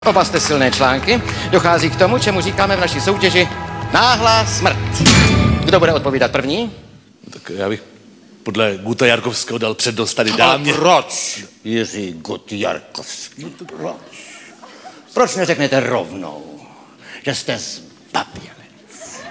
Oba jste silné články, dochází k tomu, čemu říkáme v naší soutěži náhlá smrt. Kdo bude odpovídat první? Tak já bych podle Guta Jarkovského dal přednost tady dámě. A proč, Jiří Gut Jarkovský? Proč? Proč neřeknete rovnou, že jste zbabělec?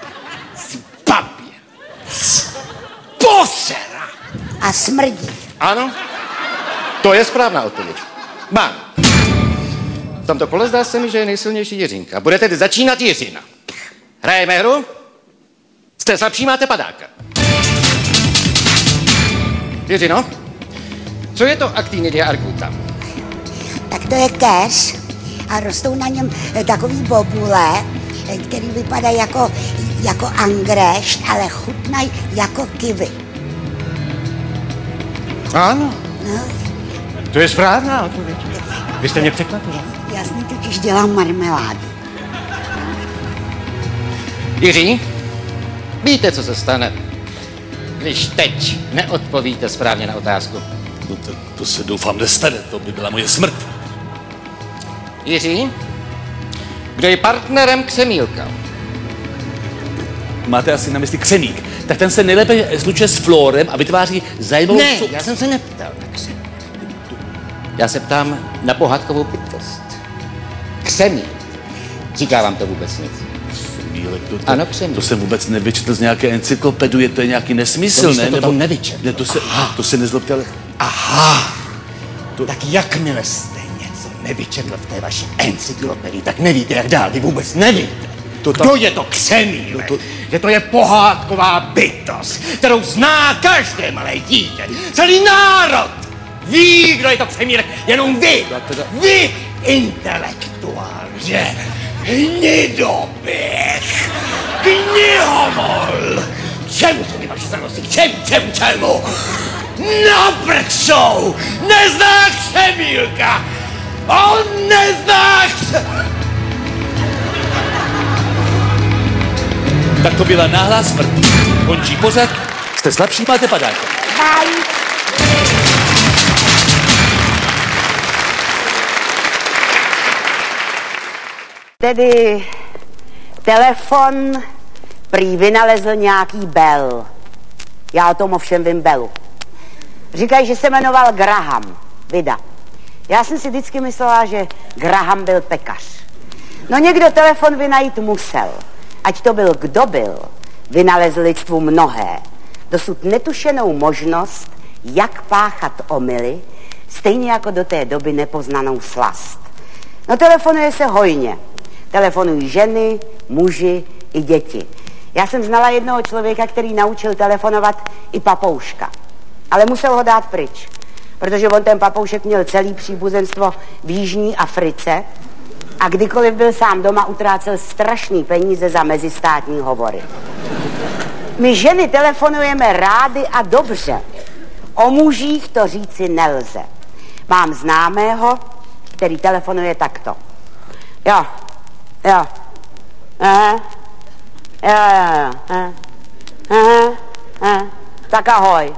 Zbabělec. Posera. A smrdí. Ano, to je správná odpověď. Mám. V tomto kole zdá se mi, že je nejsilnější Jiřinka. Bude tedy začínat Jiřina. Hrajeme hru? Jste slabší, máte padáka. Jiřino, co je to Actinidia arguta? Tak to je keř a rostou na něm takový bobule, který vypadají jako angrešť, ale chutnají jako kiwi. Ano, No, to je správná odpověď. Vy jste mě překvapila. já s ní totiž dělám marmelády. Jiří, víte, co se stane, když teď neodpovíte správně na otázku? No tak to se doufám nestane, to by byla moje smrt. Jiří, kdo je partnerem Ksemílka? Máte asi na mysli Ksemík. Tak ten se nejlépe slučuje s Flórem a vytváří zajímavou... Ne, já jsem se neptal na Ksemík. Já se ptám na pohádkovou bytost. Ksemík. Říká vám to vůbec nic? Ksemílek, Ano, Ksemík. To jsem vůbec nevyčetl z nějaké encyklopedie, to je nějaký nesmysl, To jste ne? to tam nevyčetl. Ne, to se nezlobte, ale... Aha, tak jakmile jste něco nevyčetl v té vaší encyklopedii, tak nevíte, jak dál, vy vůbec nevíte. Kdo je to Ksemílek? Že to je pohádková bytost, kterou zná každé malé dítě, celý národ. Ví, kdo je to Ksemílek, jenom vy. Vy, intelektuál, že? Hnidoběh, knihomol. Čemu jsou ty vaše starosti? Čemu? Naprčou! Nezná Ksemílka! On nezná Tak to byla náhlá smrt. Končí pořad, jste slabší, máte padáka. Bye. Tedy telefon prý vynalezl nějaký Bell. Já o tom ovšem vím Bellu. Říkají, že se jmenoval Graham. Vida. Já jsem si vždycky myslela, že Graham byl pekař. No někdo telefon vynajít musel. Ať to byl kdo byl, vynalezl lidstvu mnohé. Dosud netušenou možnost, jak páchat omyly, stejně jako do té doby nepoznanou slast. No telefonuje se hojně. Telefonují ženy, muži i děti. Já jsem znala jednoho člověka, který naučil telefonovat i papouška. Ale musel ho dát pryč, protože on ten papoušek měl celý příbuzenstvo v Jižní Africe a kdykoliv byl sám doma, utrácel strašný peníze za mezistátní hovory. My ženy telefonujeme rády a dobře. O mužích to říci nelze. Mám známého, který telefonuje takto. Jo. Tak ahoj.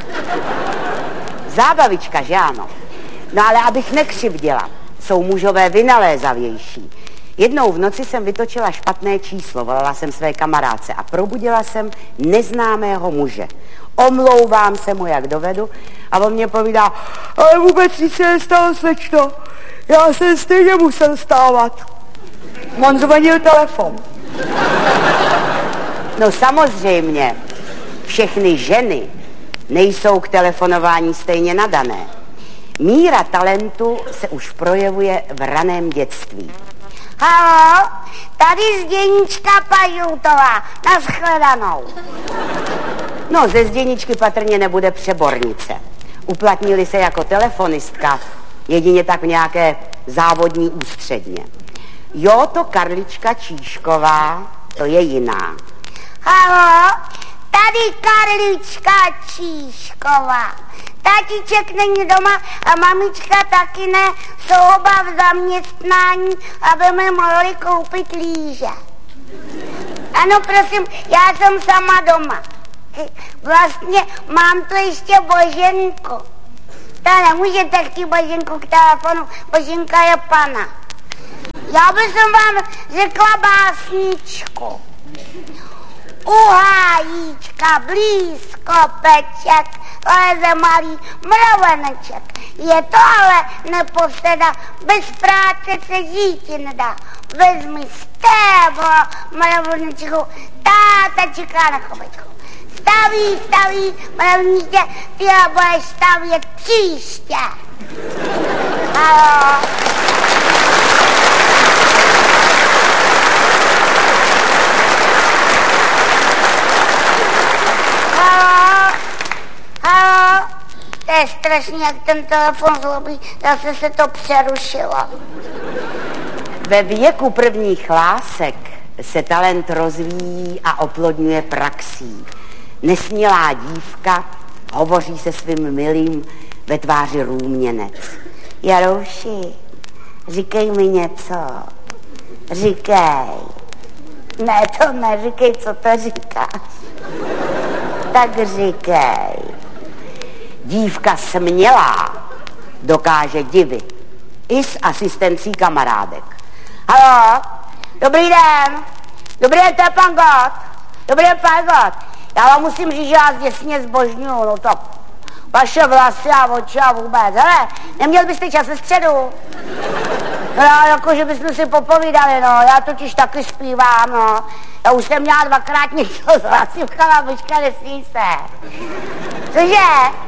Zábavička, že ano? No ale abych nekřivděla, jsou mužové vynalézavější. Jednou v noci jsem vytočila špatné číslo, volala jsem své kamarádce a probudila jsem neznámého muže. Omlouvám se mu, jak dovedu, a on mě povídá, ale vůbec nic se nestalo, slečno. Já jsem stejně musel stávat. On zvonil telefon. No samozřejmě, všechny ženy nejsou k telefonování stejně nadané. Míra talentu se už projevuje v raném dětství. Haló, tady Zděnička Pažoutová, nashledanou. No, ze Zděničky patrně nebude přebornice. Uplatnili se jako telefonistka, jedině tak v nějaké závodní ústředně. Jo, to Karlička Číšková, to je jiná. Haló, tady Karlička Číšková. Tatíček není doma a mamička taky ne, jsou oba v zaměstnání, aby mi mohli koupit líže. Ano, prosím, já jsem sama doma. Vlastně mám tu ještě Boženku. Ta nemůžete chtít Boženku k telefonu, Boženka je pana. Já bych vám řekla básničku. U hájíčka blízko peček leze malý mraveneček. Je to ale neposeda, bez práce se žíti nedá. Vezmi stéblo mravenečku, táta čeká na chovečku. Staví, mravníče, ty ho budeš stavět příště. Haló. Haló, to je strašně, jak ten telefon zlobí, zase se to přerušilo. Ve věku prvních lásek se talent rozvíjí a oplodňuje praxí. Nesmělá dívka hovoří se svým milým ve tváři růměnec. Jarouši, říkej mi něco. Říkej. Ne, to neříkej, co to říkáš. Tak říkej. Dívka smělá dokáže divit. I s asistencí kamarádek. Haló, dobrý den, to je pan God. Dobrý den, pan God. Já vám musím říct, že vás děsně zbožňuju, no tak vaše vlasy a oči a vůbec. Hele, neměl byste čas ve středu? No, jako, že bychom si popovídali, no, já totiž taky zpívám, no. Já už jsem měla 2krát něco s hlasivkama, počka, nesmí se. Cože?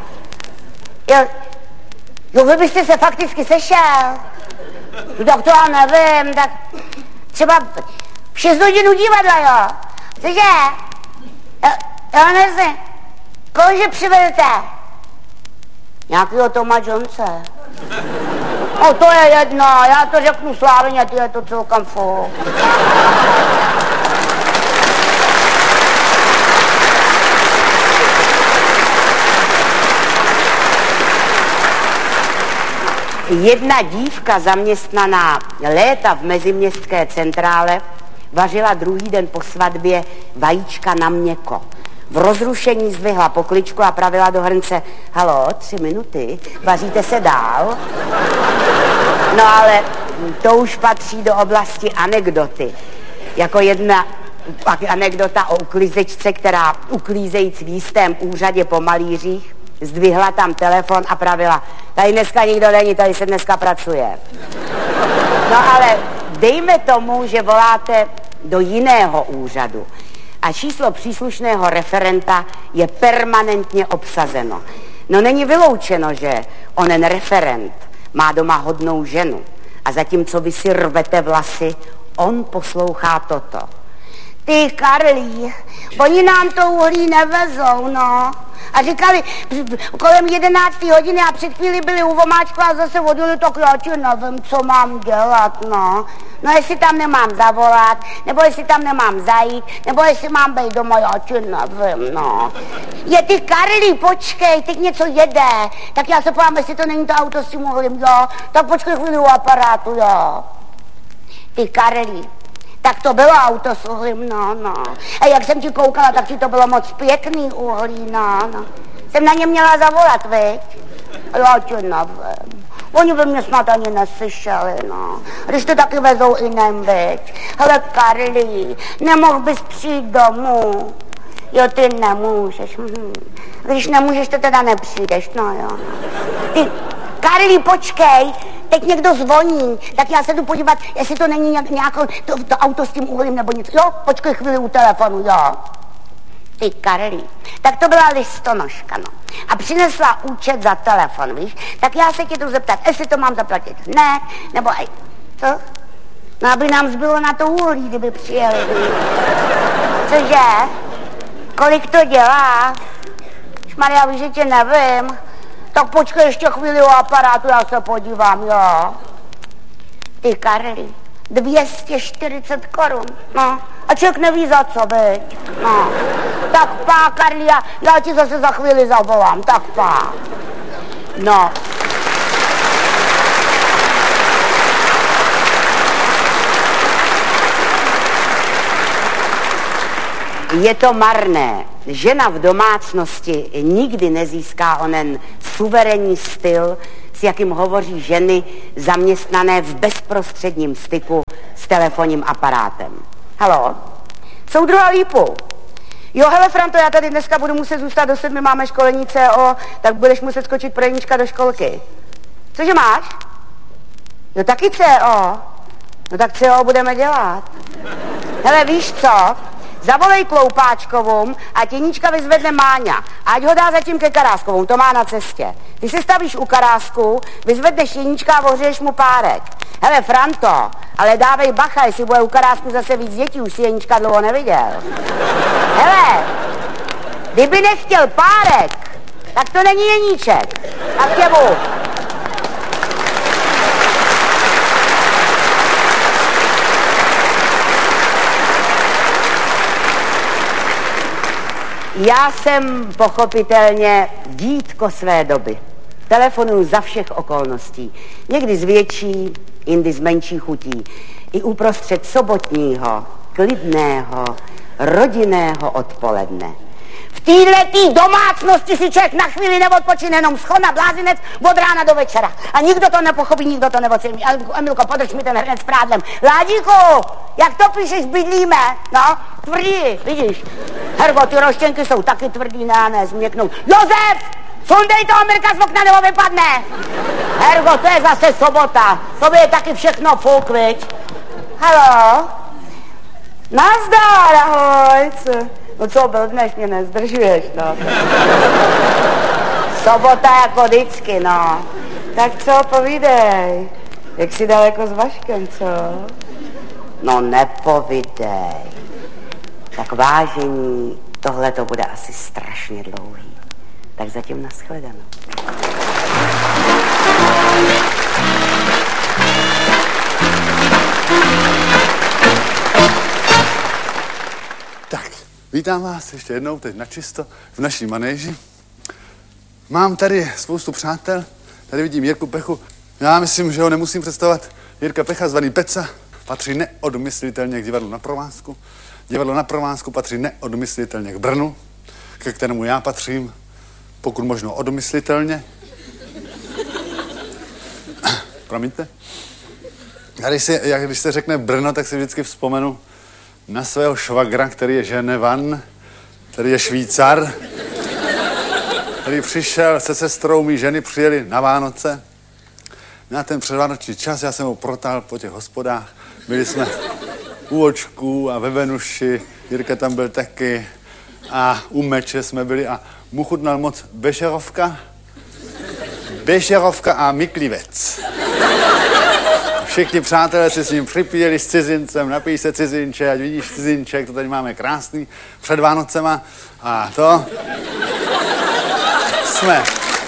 Jo, vy byste se fakticky sešel. No tak to já nevím, tak třeba 6 hodin u divadla, jo. Cože? Já nevím, kohože přivedete? Nějakýho Toma Jonese. No to je jedno, já to řeknu Slávině, ty je to celkem fuk. Jedna dívka zaměstnaná léta v meziměstské centrále vařila druhý den po svatbě vajíčka na měko. V rozrušení zdvihla pokličku a pravila do hrnce: Haló, 3 minuty, vaříte se dál? No ale to už patří do oblasti anekdoty. Jako jedna anekdota o uklízečce, která uklízejíc v jistém úřadě po malířích zdvihla tam telefon a pravila: Tady dneska nikdo není, tady se dneska pracuje. No ale dejme tomu, že voláte do jiného úřadu a číslo příslušného referenta je permanentně obsazeno. No není vyloučeno, že onen referent má doma hodnou ženu a zatímco vy si rvete vlasy, on poslouchá toto. Ty Karlí, oni nám to uhlí nevezou, no. A říkali kolem 11. hodiny a před chvíli byli u vomáčku a zase vodili, tak já ti nevím, co mám dělat, no. No jestli tam nemám zavolat, nebo jestli tam nemám zajít, nebo jestli mám být doma, já ti nevím, no. Je ty Karlí, počkej, teď něco jede, tak já se podívám, jestli to není to auto s tím uhlím, jo. Tak počkej chvíli u aparátu, jo. Ty Karlí. Tak to bylo auto s uhlím, no. A jak jsem ti koukala, tak ti to bylo moc pěkný uhlí, no. Jsem na ně měla zavolat, viď? Já ti nevím. Oni by mě snad ani neslyšeli, no. Když to taky vezou jiném, viď? Hele, Karlí, nemohl bys přijít domů? Jo, ty nemůžeš. Když nemůžeš, to teda nepřijdeš, no jo. Ty, Karlí, počkej. Teď někdo zvoní, tak já se jdu podívat, jestli to není nějaké to auto s tím uhlím nebo něco. Jo, počkej chvíli u telefonu, jo. Ty Karlí, tak to byla listonoška, no. A přinesla účet za telefon, víš? Tak já se tě jdu zeptat, jestli to mám zaplatit. Ne, nebo co? No, aby nám zbylo na to uhlí, kdyby přijeli, víš? Cože? Kolik to dělá? Šmarja, víš, že tě nevím. Tak počkej ještě chvíli u aparátu, já se podívám, jo. Ty Karlí, 240 korun, no. A člověk neví za co, veď, no. Tak pá, Karlí, já ti zase za chvíli zavolám, tak pá. No. Je to marné. Žena v domácnosti nikdy nezíská onen suverénní styl, s jakým hovoří ženy zaměstnané v bezprostředním styku telefonním aparátem. Halo? Soudruha Lípu. Jo, hele, Franto, já tady dneska budu muset zůstat do 7, máme školení CO, tak budeš muset skočit pro Jeníčka do školky. Cože máš? No taky CO. No tak CO budeme dělat. Hele, víš co? Zavolej Kloupáčkovou a Jeníčka vyzvedne Máňa. Ať ho dá zatím ke Karáskovou, to má na cestě. Ty se stavíš u Karásku, vyzvedneš Jeníčka a ohřeješ mu párek. Hele, Franto, ale dávej bacha, jestli bude u Karásku zase víc dětí, už si Jeníčka dlouho neviděl. Hele, kdyby nechtěl párek, tak to není Jeníček. A k těmu. Já jsem pochopitelně dítko své doby. Telefonuju za všech okolností. Někdy z větší, jindy z menší chutí. I uprostřed sobotního, klidného, rodinného odpoledne. V této domácnosti si člověk na chvíli neodpočine, jenom schona blázinec od rána do večera. A nikdo to nepochopí, nikdo to neocení. Emilko, podrž mi ten hrnec s prádlem. Ládíku, jak to píšeš, bydlíme? No, tvrdí, vidíš. Hergo, ty roštěnky jsou taky tvrdý, ne, změknou. Josef, sundej toho Mirka z okna, nebo vypadne. Hergo, to je zase sobota. To by je taky všechno fuk, viď? Haló? Nazdar, ahoj. No co, blbneš, mě nezdržuješ, no. Sobota jako vždycky, no. Tak co, povídej. Jak jsi daleko s Vaškem, co? No nepovídej. Tak vážení, tohle to bude asi strašně dlouhý. Tak zatím nashledanou. Tak, vítám vás ještě jednou teď načisto v naší manéži. Mám tady spoustu přátel, tady vidím Jirku Pechu. Já myslím, že ho nemusím představovat. Jirka Pecha, zvaný Peca, patří neodmyslitelně k divadlu na Provázku. Divadlo na Provázku patří neodmyslitelně k Brnu, ke kterému já patřím, pokud možno odmyslitelně. Promiňte. Když se řekne Brno, tak si vždycky vzpomenu na svého švagra, který je Ženevan, který je Švýcar, který přišel se sestrou, mý ženy přijeli na Vánoce. Na ten předvánoční čas já jsem ho protáhl po těch hospodách. Byli jsme u Očků a ve Venuši, Jirka tam byl taky a u Meče jsme byli a mu chutnal moc Bešerovka a Myklivec. Všichni přátelé si s ním připíjeli s cizincem, napij se cizinče, ať vidíš cizinček, to tady máme krásný před Vánocema a to jsme.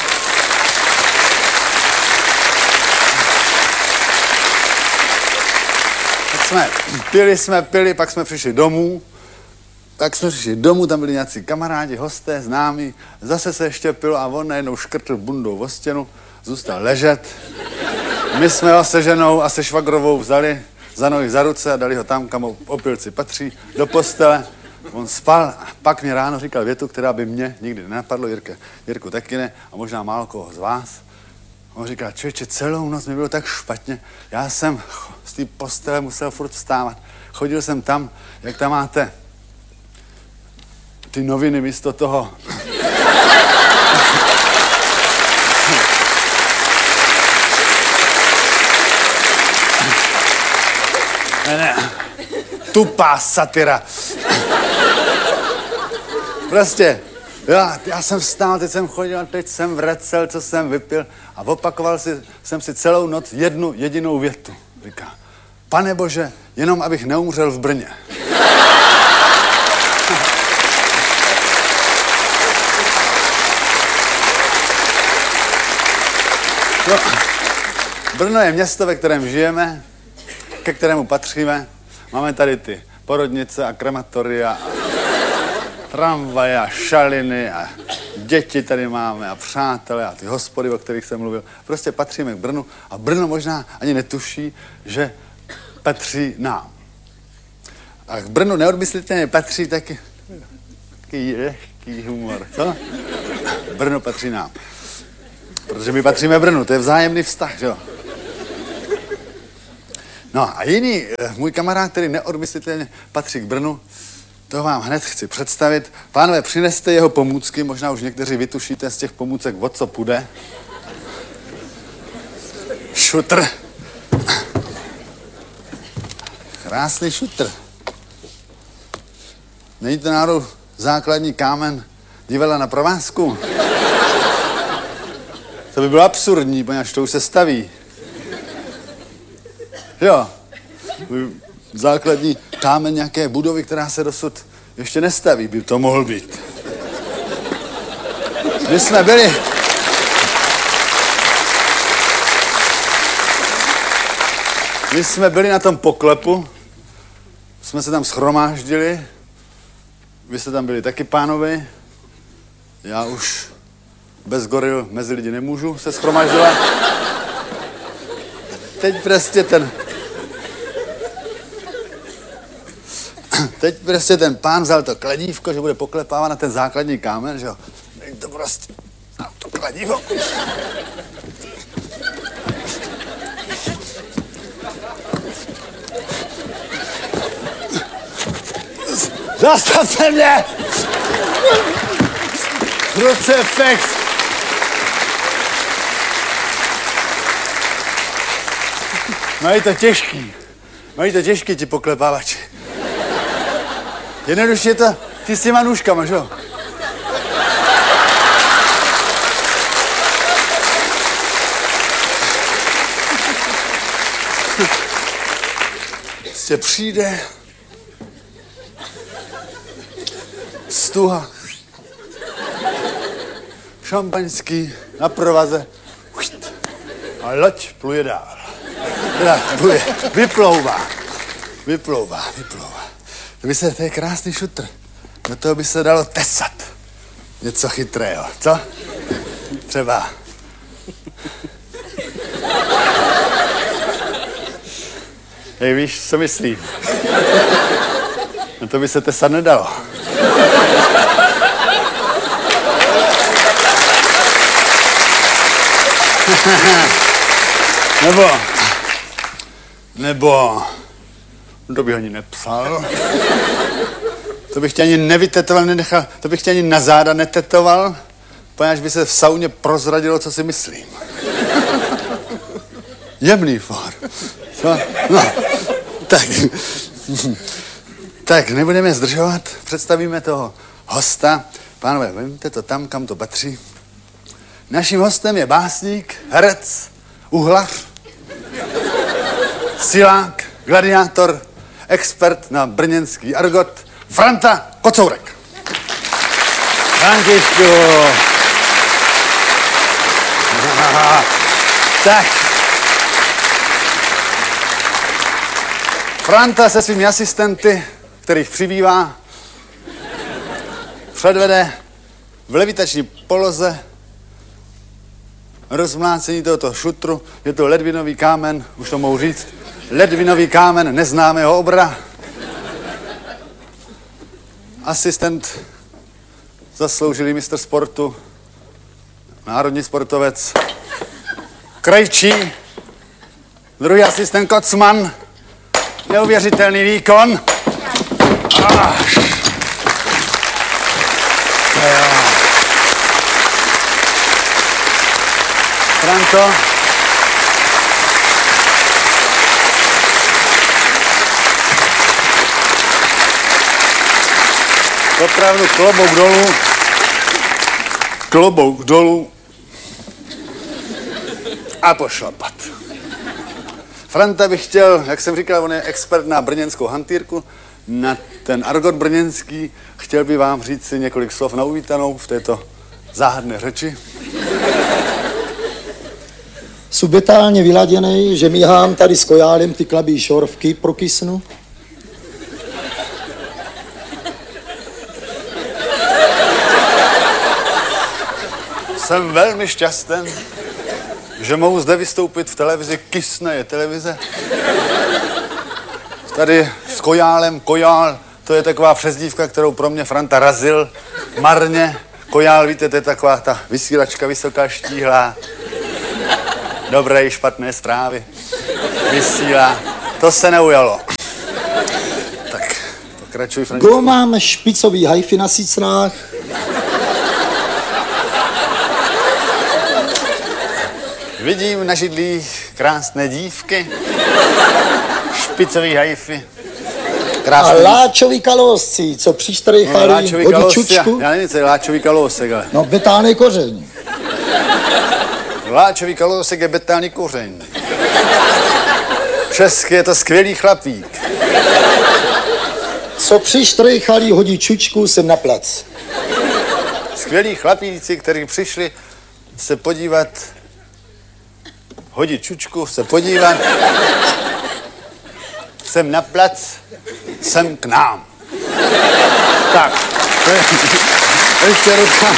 Pili, pak jsme přišli domů. Tam byli nějací kamarádi, hosté, známí. Zase se ještě pilo a on najednou škrtl bundou o stěnu, zůstal ležet. My jsme ho se ženou a se švagrovou vzali za nohy, za ruce a dali ho tam, kam opilci patří, do postele. On spal a pak mě ráno říkal větu, která by mě nikdy nenapadlo, Jirku taky ne, a možná málo koho z vás. On říkal, člověče, celou noc mi bylo tak špatně, já jsem z té postele musel furt vstávat. Chodil jsem tam, jak tam máte ty noviny místo toho. Ne, tupá satira. Prostě, já jsem vstál, teď jsem chodil, teď jsem vracel, co jsem vypil a opakoval jsem si celou noc jednu jedinou větu. Říká, Pane Bože, jenom abych neumřel v Brně. No, Brno je město, ve kterém žijeme, ke kterému patříme. Máme tady ty porodnice a krematoria, tramvaje a šaliny a děti tady máme a přátelé a ty hospody, o kterých jsem mluvil. Prostě patříme k Brnu a Brno možná ani netuší, že patří nám. A k Brnu neodmyslitelně patří taky lehký humor, co? Brno patří nám. Protože my patříme Brnu, to je vzájemný vztah, že jo? No a jiný, můj kamarád, který neodmyslitelně patří k Brnu, to vám hned chci představit. Pánové, přineste jeho pomůcky, možná už někteří vytušíte z těch pomůcek, o co půjde. Šutr. Krásný šutr. Není to náhodou základní kámen divadla Na provázku? To by bylo absurdní, poněvadž to už se staví. Jo. Základní kámen nějaké budovy, která se dosud ještě nestaví, by to mohl být. My jsme byli na tom poklepu, jsme se tam shromáždili, vy jste tam byli taky, pánové, já už bez goril mezi lidi nemůžu se shromáždila. Teď prostě ten pán vzal to kladívko, že bude poklepávat na ten základní kámen, že jo. Teď to prostě na to kladivo. Zastavte mě! Krucifix! Mají to těžký ti poklepávači. Jednoduše je to ty s těma nůžkama, že jo? Prostě přijde stuha, šampaňský na provaze a loď pluje dál. Vyplouvá. To je krásný šutr. Do toho by se dalo tesat. Něco chytrého, co? Třeba. Hej, víš, co myslím? No to by se tesat nedalo. Nebo, to bych ani nepsal. To bych tě ani nevytetoval, nenechal, to bych tě ani na záda netetoval, poněvadž by se v sauně prozradilo, co si myslím. Jemný for. Co? No, tak nebudeme zdržovat, představíme toho hosta. Pánové, vemte to tam, kam to patří. Naším hostem je básník, herec, uhlař, silák, gladiátor, expert na brněnský argot, Franta Kocourek. Františku. Tak. Franta se svými asistenty, kterých přibývá, předvede v levitační poloze rozmlácení tohoto šutru. Je to ledvinový kámen, už to mohu říct, ledvinový kámen neznámého obra. Asistent, zasloužilý mistr sportu, národní sportovec Krejčí, druhý asistent Kocman, neuvěřitelný výkon. Franto. Opravdu klobouk dolů a pošlapat. Franta bych chtěl, jak jsem říkal, on je expert na brněnskou hantýrku, na ten argot brněnský. Chtěl by vám říct si několik slov na uvítanou v této záhadné řeči. Subetálně vyladěnej, že míhám tady s kojálem ty klabí šorvky prokysnu. Jsem velmi šťastný, že mohu zde vystoupit v televizi Kysne je televize. Tady s kojálem, kojál, to je taková přezdívka, kterou pro mě Franta razil marně. Kojál, víte, to je taková ta vysílačka vysoká, štíhlá. Dobré i špatné zprávy. Vysílá. To se neujalo. Tak, pokračuj, Františku. Kdo mám špicový hajfy na sícnách? Vidím na židlích krásné dívky, špicový hajfy, A krásné láčový kalosci, co přištrejchali láčový hodí kalous, čučku? já nevím, co je láčový kalousek, ale No, betálný kořeň. láčový kalousek je betální kořeň. Česky je to skvělý chlapík. Co přištrejchali hodí čučku sem na plac. Skvělí chlapíci, kteří přišli se podívat, hodit čučku, se podívat sem na plac, sem k nám. Tak, to je ještě ruka.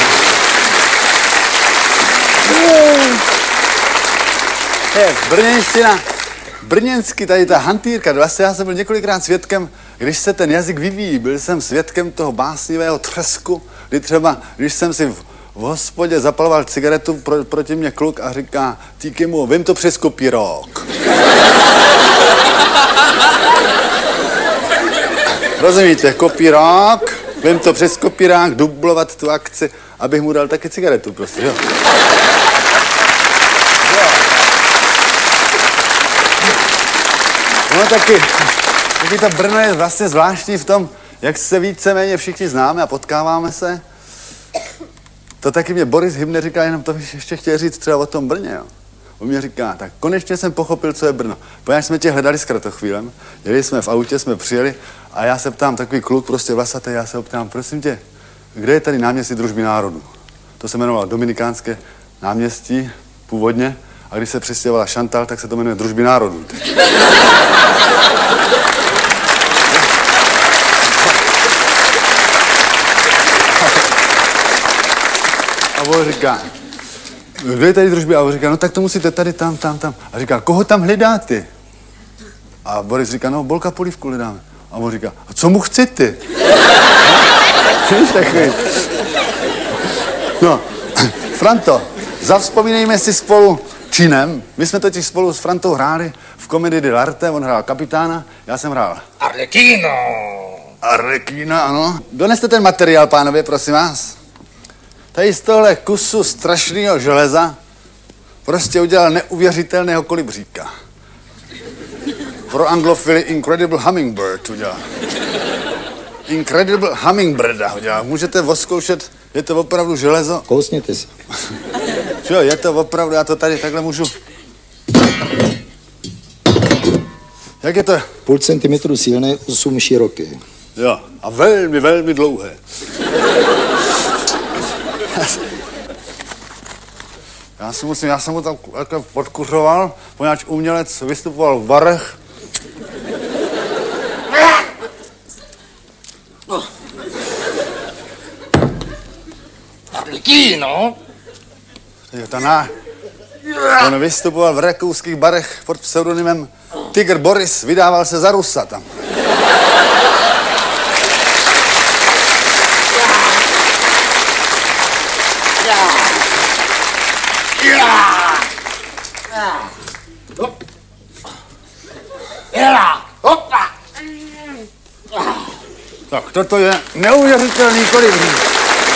To je brněnština. Brněnsky, tady ta hantýrka, vlastně já jsem byl několikrát svědkem, když se ten jazyk vyvíjí, byl jsem svědkem toho básnivého tresku, kdy třeba, když jsem si v hospodě zapaloval cigaretu, proti mě kluk a říká, díky mu, vím to přes kopírok. Rozumíte, kopírok, vím to přes kopírák, dublovat tu akci, abych mu dal taky cigaretu, prostě, jo. No taky to Brno je vlastně zvláštní v tom, jak se víceméně všichni známe a potkáváme se. To taky mě Boris Hybner říká, jenom to bych ještě chtěl říct třeba o tom Brně, jo. On mě říká, tak konečně jsem pochopil, co je Brno. Poněvadž jsme tě hledali s kratochvílem, jeli jsme v autě, jsme přijeli a já se ptám, takový kluk prostě vlasatý, já se ho ptám, prosím tě, kde je tady náměstí Družby národů? To se jmenovalo Dominikánské náměstí původně a když se přistěhovala Chantal, tak se to jmenuje Družby národů. A on říká, kde je tady Družby? A on říká, no tak to musíte tady, tam. A říká, koho tam hledáte? A Boris říká, no Bolka Polívku hledáme. A on říká, a co mu chcete? No, Franto, zavzpomínejme si spolu činem. My jsme totiž spolu s Frantou hráli v komedii dell'arte, on hrál kapitána, já jsem hrál Arlequina, ano. Doneste ten materiál, pánové, prosím vás. Tady z tohle kusu strašného železa prostě udělal neuvěřitelného kolibříka. Pro anglofily Incredible Hummingbird udělal. Incredible Hummingbirda udělal. Můžete odzkoušet, je to opravdu železo. Kousněte si. Jo, je to opravdu, já to tady takhle můžu. Jak je to? 0,5 centimetru silné, 8 široké. Jo, a velmi, velmi dlouhé. Já jsem ho tam podkuřoval, poněvadž umělec vystupoval v barech. Arlequino. On vystupoval v rakouských barech pod pseudonymem Tiger Boris, vydával se za Rusa tam. Tak toto je neuvěřitelný kolibřík.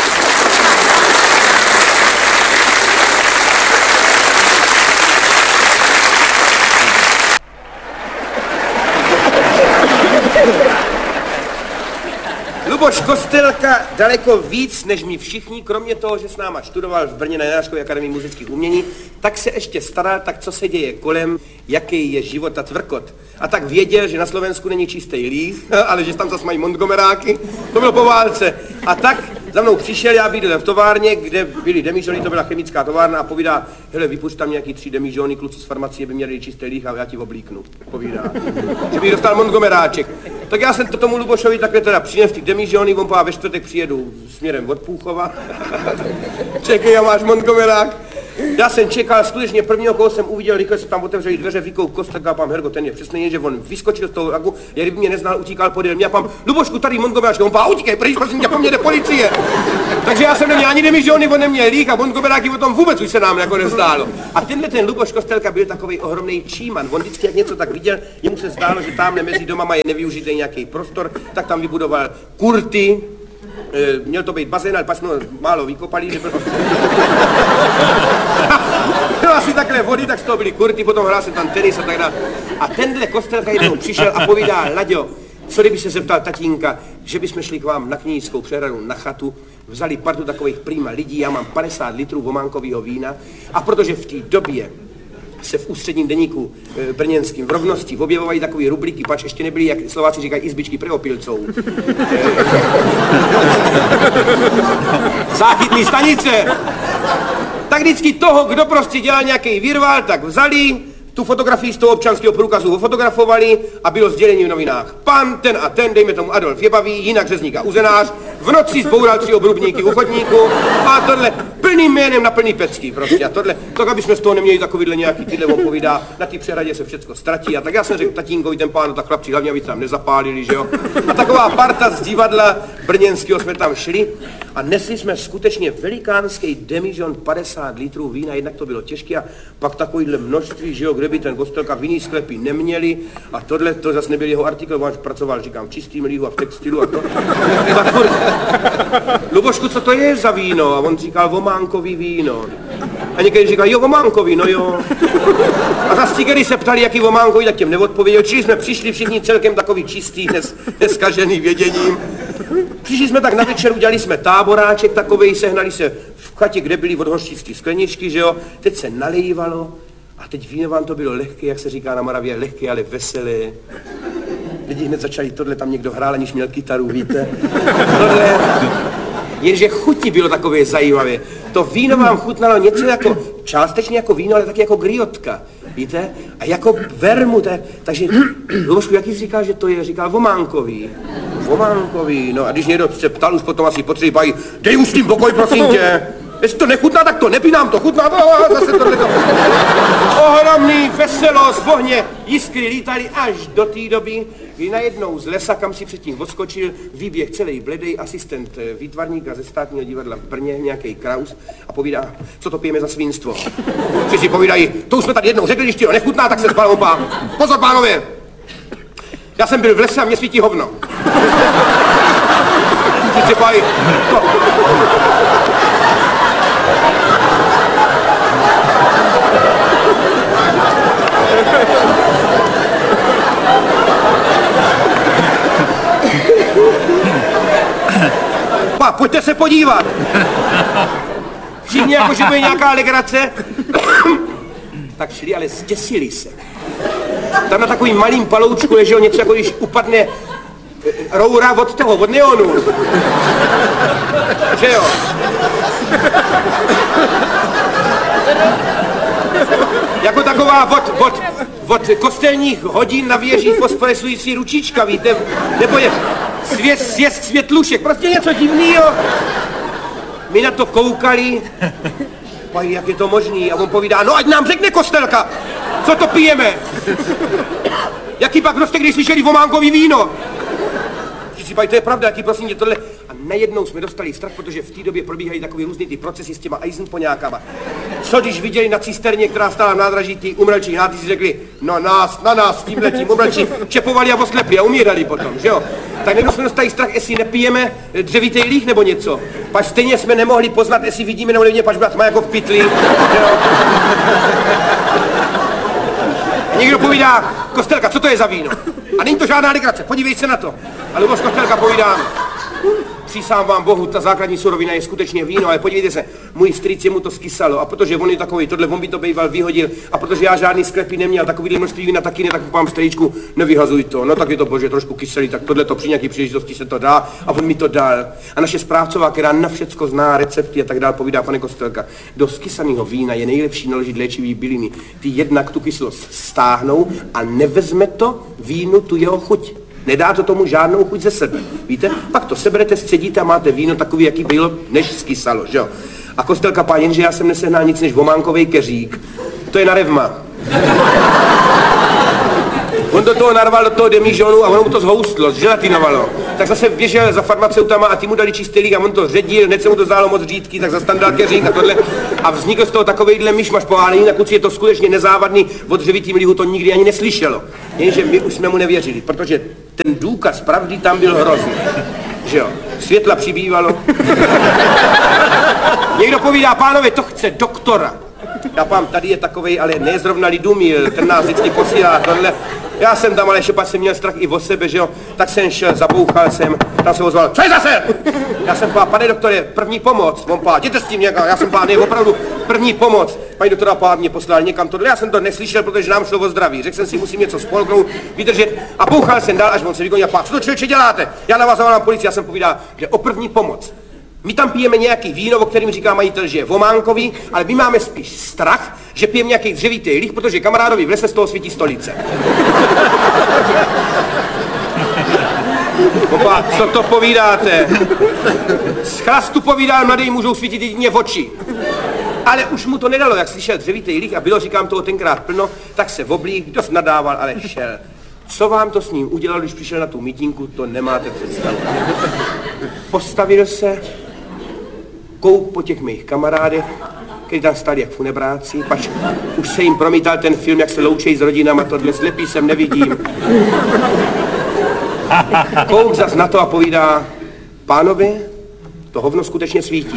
Luboš Kostelka daleko víc než my všichni, kromě toho, že s náma študoval v Brně na Janáčkově akademii muzických umění, tak se ještě staral, tak co se děje kolem, jaký je život a cvrkot. A tak věděl, že na Slovensku není čistý líh, ale že tam zase mají Montgomeráky, to bylo po válce. A tak za mnou přišel, já bydlel v továrně, kde byly demižony, to byla chemická továrna a povídá, hele, vypušť tam nějaký 3 demižony, kluci z farmacie by měli čistý líh a já ti oblíknu, povídá. Že bych dostal Montgomeráček. Tak já jsem to tomu Lubošovi takhle teda přines ty demižony, on ve čtvrtek přijedu směrem od Půchova. Čekej, já máš Montgomerák. Já jsem čekal, skutečně prvního, koho jsem uviděl, rychle se tam otevřeli dveře, vykouk Kostelka a pán Hergo, ten je přesně, že on vyskočil z toho vlaku, jak kdyby mě neznal, utíkal podél mě a pán Lubošku, tady Montgomeráčka, on pán, utíkej, pryč, prosím tě, po mně jde policie. Takže já jsem neměl ani demižony, on neměl lík a Montgomeráky o tom vůbec už se nám jako nezdálo. A tenhle ten Luboš Kostelka byl takový ohromný číman, on vždycky jak něco tak viděl, jemu se zdálo, že tamhle mezi domama je nevyužitý nějaký prostor, tak tam vybudoval kurty. Měl to být bazén, ale pak jsme málo vykopali, že bylo... Bylo asi takhle vody, tak z toho byly kurty, potom hrál se tam tenis a tak dále. A tenhle Kostelka jednou přišel a povídá, Laďo, co kdyby se zeptal tatínka, že bychom šli k vám na Knížskou přehradu na chatu, vzali partu takových prýma lidí, já mám 50 litrů vománkového vína a protože v té době se v ústředním deníku brněnským v Rovnosti objevovají takový rubliky, pač ještě nebyly, jak Slováci říkají, izbičky pre opilcov. Záchytný stanice. Tak vždycky toho, kdo prostě dělal nějaký virvál, tak vzali, tu fotografii z toho občanského průkazu fotografovali a bylo sdělení v novinách. Pan ten a ten, dejme tomu Adolf Jebavý, jinak řezník a uzenář, v noci zboural 3 obrubníky u chodníku a tohle plným jménem na plný pecky prostě. A tohle, tak aby jsme z toho neměli takovýhle nějaký, tyhle on povídá, na té přehradě se všecko ztratí. A tak já jsem řekl tatínkovi, ten pán, tak chlapci, hlavně aby tam nezapálili, že jo. A taková parta z divadla brněnského jsme tam šli a nesli jsme skutečně velikánský demižon 50 litrů vína, jednak to bylo těžké a pak takovýhle množství, že jo, kde by ten Kostelka v jiný sklepy neměli a tohle, to zase nebyl jeho artikl, on pracoval, říkám, v čistým lihu a v textilu a to. Tak furt, Lubošku, co to je za víno? A on říkal, vománkový víno. A někdy říkal, jo, vománkový, no jo. A zase když se ptali, jaký vománkový, tak těm neodpověděl. Čili jsme přišli všichni celkem takový čistý, neskažený věděním. Přišli jsme tak na večer, udělali jsme táboráček takovej, sehnali se v chatě, kde byly od hořčický skleničky, že jo. Teď se nalejvalo a teď víno vám to bylo lehké, jak se říká na Moravě, lehké, ale veselé. Lidi hned začali, tohle tam někdo hrál, aniž měl kytaru, víte. Tohle, jenže chuti bylo takové zajímavé. To víno vám chutnalo něco jako, částečně jako víno, ale taky jako griotka, víte? A jako vermut, takže, Lubošku, jaký jsi říkal, že to je? Říkal vománkový. Vománkový, no a když někdo se ptal už potom asi po 3 pájí, dej už s tím pokoj, prosím tě. Jestli to nechutná, tak to nepí nám to chutná, zase tohleto. Ohromný veselost, ohně, jiskry lítaly až do té doby, kdy najednou z lesa, kam si předtím odskočil, výběh celý bledej asistent výtvarníka ze Státního divadla v Brně, nějaký Kraus, a povídá, co to pijeme za svinstvo. Si povídají, to už jsme tady jednou řekli, když ti to nechutná, tak se spal pán. Pozor, pánové, já jsem byl v lese a mě svítí hovno. Si povídají, to... Pojďte se podívat. Všichni jako, že bude nějaká legrace. Tak šli, ale zděsili se. Tam na takovým malým paloučku leželo něco, jako když upadne roura od toho, od neonu. Že jo? Jako taková od kostelních hodin na věžích fosforescující ručička, víte? Nebo je sjezd světlušek, prostě něco divného. My na to koukali, pají, jak je to možný, a on povídá, no ať nám řekne Kostelka, co to pijeme. Jaký pak prostě, když slyšeli vománkový víno. Si pají, to je pravda, jaký prosím tě tohle. A najednou jsme dostali strach, protože v té době probíhají takový různý ty procesy s těma Eisenpoňákama. Co když viděli na cisterně, která stála v nádraží, ty umrlčí háty, si řekli, no na nás s tímhletím umrlčí čepovali a oslepli a umírali potom, že jo? Tak nebyl jsme dostali strach, jestli nepijeme dřevitej líh nebo něco. Pač stejně jsme nemohli poznat, jestli vidíme nebo nevidíme, pač byla tma jako v pytli, jo? Někdo povídá, Kostelka, co to je za víno? A není to žádná legrace, podívej se na to. A Luboš Kostelka povídá, přísám vám Bohu, ta základní surovina je skutečně víno, ale podívejte se, můj strýc mu to skysalo a protože on je takový, tohle on by to býval vyhodil a protože já žádný sklepy neměl, takovýhle množství vína taky ne, tak pán strýčku, nevyhazuj to, no tak je to bože trošku kyselý, tak tohle to při nějaký příležitosti se to dá a on mi to dal. A naše správcová, která na všecko zná recepty a tak dál, povídá, pane Kostelka, do skysaného vína je nejlepší naložit léčivý byliny. Ty jednak tu kyselost stáhnou a nevezme to vínu tu jeho chuť. Nedá to tomu žádnou chuť ze sebe, víte? Pak to seberete, scedíte a máte víno takový, jaký bylo, než skysalo, že jo? A Kostelka pán, jenže já jsem nesehnal nic než vománkovej keřík. To je na revma. On do toho narval do toho demižonu a ono mu to zhoustlo, zželatinovalo. Tak zase běžel za farmaceutama a ty mu dali čistý lík a on to ředil, hned se mu to zdálo moc řídký, tak zase tam dal keřík a tohle. A vznikl z toho takovejhle myšmaš pohálený, na kluci je to skutečně nezávadný, od dřevitým lihu to nikdy ani neslyšelo. Jenže my už jsme mu nevěřili, protože ten důkaz pravdy tam byl hrozný. Že jo, světla přibývalo. Někdo povídá, pánové, to chce doktora. Já pám, tady je takovej, ale ne zrovna Lidumil, ten nás vždycky posílá tohle. Já jsem tam, ale ještě pak jsem měl strach i o sebe, že jo, tak jsem šel, zabouchal jsem, tam se ozval, co je zase? Já jsem pán, pane doktore, první pomoc, on pán, jděte s tím někam, já jsem pán, ne, opravdu, první pomoc. Paní doktora pán mě poslal někam tohle, já jsem to neslyšel, protože nám šlo o zdraví, řekl jsem si, musím něco spolknout, vydržet a bouchal jsem dál, až on se vygonil, pán, co to člověče děláte? Já na vás zavolám policii, já jsem povídal, že o první pomoc. My tam pijeme nějaký víno, o kterým říká majitel, že je vománkový, ale my máme spíš strach, že pijeme nějaký dřevitý líh, protože kamarádovi v lese z toho svítí stolice. Opa, co to povídáte? Z chlastu povídá, mladý můžou svítit jedině v oči. Ale už mu to nedalo, jak slyšel dřevitý líh a bylo, říkám, toho tenkrát plno, tak se oblík, dost nadával, ale šel. Co vám to s ním udělal, když přišel na tu mítinku, to nemáte představu. Postavil se, kouk po těch mých kamarádech, kteří tam stali jak funebráci, pač už se jim promítal ten film, jak se loučejí s rodinama, tohle slepý jsem nevidím. Kouk zas na to a povídá, pánovi, to hovno skutečně svítí.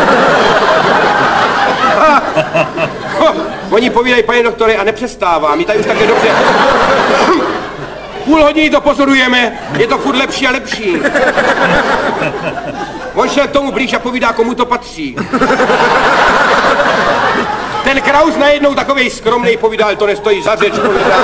Oni povídají, pane doktore, a nepřestává, my tady už také dobře. Půl hodiny to pozorujeme, je to furt lepší a lepší. On šel k tomu blíž a povídá, komu to patří. Ten Kraus najednou takovej skromnej povídal, to nestojí za řeč, povídá.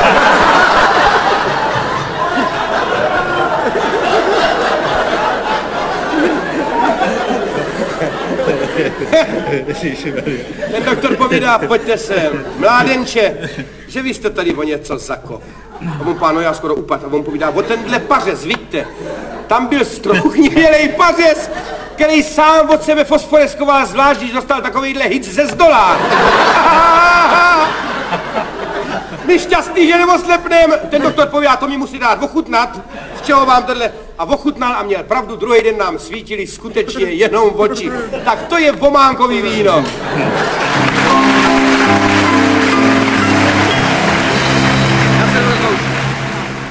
Ten doktor povídá, pojďte sem, mládenče, že vy jste tady o něco zakop. A on páno, já skoro upad. A on povídá, o tenhle pařez, vidíte, tam byl strouchnivělej pařez, který sám od sebe fosforeskoval, zvlášť, když dostal takovejhle hit ze zdola. My šťastný, že neoslepnem. Ten doktor povídá, to mi musí dát ochutnat, z čeho vám tohle. A ochutnal a měl pravdu, druhý den nám svítili skutečně jenom oči. Tak to je vománkový víno.